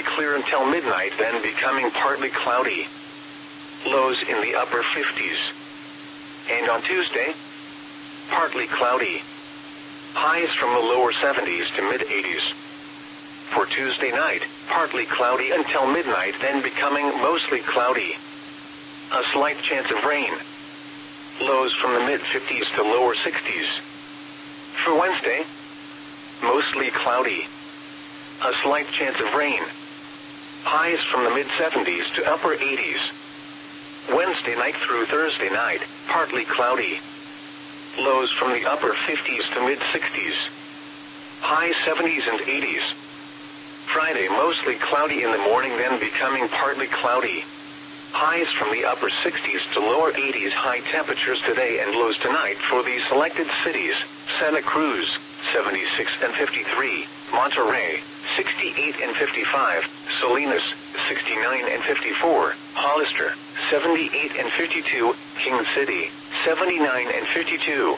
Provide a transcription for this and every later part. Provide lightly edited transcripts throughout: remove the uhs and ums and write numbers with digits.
mostly clear until midnight, then becoming partly cloudy. Lows in the upper 50s. And on Tuesday, partly cloudy. Highs from the lower 70s to mid-80s. For Tuesday night, partly cloudy until midnight, then becoming mostly cloudy. A slight chance of rain. Lows from the mid-50s to lower 60s. For Wednesday, mostly cloudy. A slight chance of rain. Highs from the mid-70s to upper 80s. Wednesday night through Thursday night, partly cloudy. Lows from the upper 50s to mid-60s. High 70s and 80s. Friday mostly cloudy in the morning, then becoming partly cloudy. Highs from the upper 60s to lower 80s. High temperatures today and lows tonight for the selected cities: Santa Cruz, 76 and 53, Monterrey, 68 and 55, Salinas, 69 and 54, Hollister, 78 and 52, King City, 79 and 52.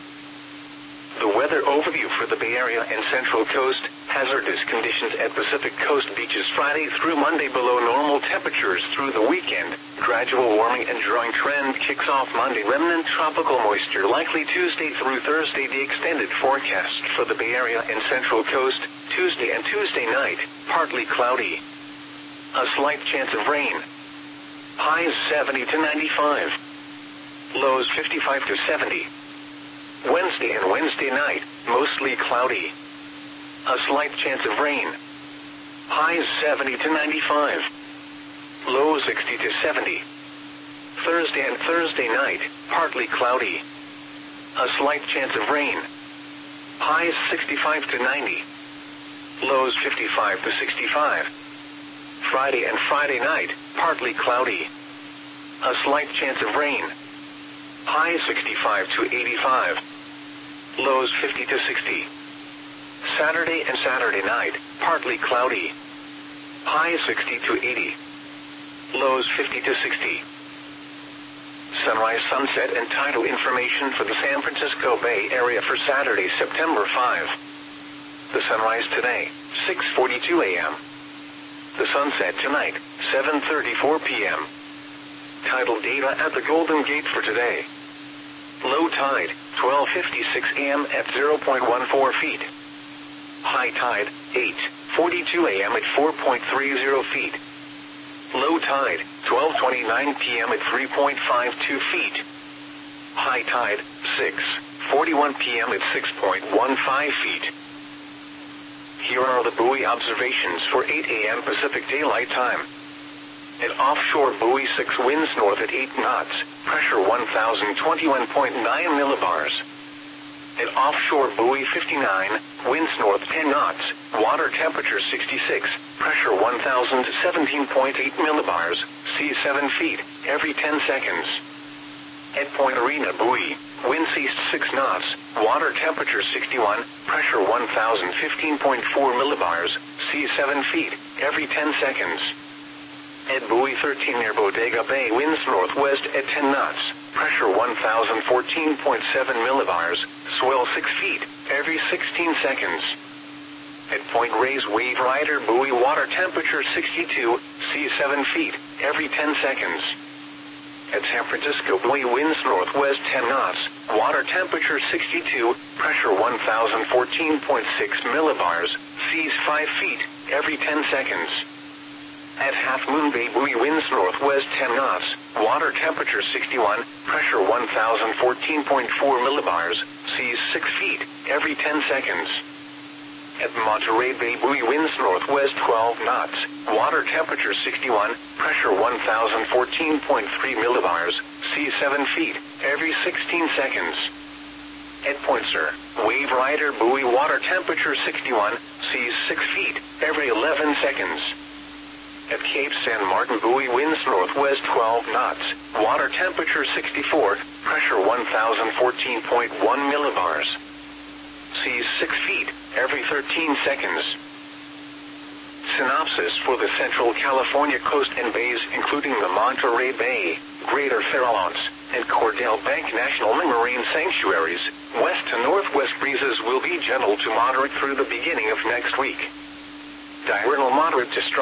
The weather overview for the Bay Area and Central Coast. Hazardous conditions at Pacific Coast beaches Friday through Monday, below normal temperatures through the weekend. Gradual warming and drying trend kicks off Monday. Remnant tropical moisture likely Tuesday through Thursday. The extended forecast for the Bay Area and Central Coast. Tuesday and Tuesday night, partly cloudy. A slight chance of rain. Highs 70 to 95. Lows 55 to 70. Wednesday and Wednesday night, mostly cloudy. A slight chance of rain. Highs 70 to 95. Lows 60 to 70. Thursday and Thursday night, partly cloudy. A slight chance of rain. Highs 65 to 90. Lows 55 to 65. Friday and Friday night, partly cloudy. A slight chance of rain. Highs 65 to 85. Lows 50 to 60. Saturday and Saturday night, partly cloudy. Highs 60 to 80. Lows 50 to 60. Sunrise, sunset, and tidal information for the San Francisco Bay Area for Saturday, September 5. The sunrise today, 6:42 a.m. The sunset tonight, 7:34 p.m. Tidal data at the Golden Gate for today. Low tide, 12:56 a.m. at 0.14 feet. High tide, 8:42 a.m. at 4.30 feet. Low tide, 12:29 p.m. at 3.52 feet. High tide, 6:41 p.m. at 6.15 feet. Here are the buoy observations for 8 a.m. Pacific Daylight Time. At offshore buoy 6, winds north at 8 knots, pressure 1,021.9 millibars. At offshore buoy 59, winds north 10 knots, water temperature 66, pressure 1,017.8 millibars, sea 7 feet, every 10 seconds. At Point Arena buoy, winds east 6 knots, water temperature 61, pressure 1,015.4 millibars, sea 7 feet, every 10 seconds. At buoy 13 near Bodega Bay, winds northwest at 10 knots, pressure 1,014.7 millibars, swell 6 feet, every 16 seconds. At Point Reyes Wave Rider buoy, water temperature 62, sea 7 feet, every 10 seconds. At San Francisco buoy, winds northwest 10 knots, water temperature 62, pressure 1,014.6 millibars, seas 5 feet, every 10 seconds. At Half Moon Bay buoy, winds northwest 10 knots, water temperature 61, pressure 1,014.4 millibars, seas 6 feet, every 10 seconds. At Monterey Bay buoy, winds northwest 12 knots, water temperature 61, pressure 1,014.3 millibars, seas 7 feet, every 16 seconds. At Point Sur, Wave Rider buoy, water temperature 61, seas 6 feet, every 11 seconds. At Cape San Martin buoy, winds northwest 12 knots, water temperature 64, pressure 1,014.1 millibars. Seas 6 feet, every 13 seconds. Synopsis for the Central California coast and bays, including the Monterey Bay, Greater Farallones, and Cordell Bank National Marine Sanctuaries. West to northwest breezes will be gentle to moderate through the beginning of next week. Diurnal moderate to strong